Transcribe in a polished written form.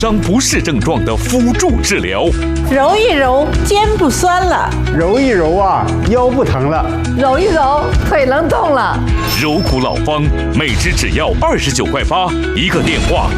张不适症状的辅助治疗。 揉一揉，肩不酸了； 揉一揉啊，腰不疼了； 揉一揉，腿能动了。 柔骨老方，每支只要29.8块，一个电话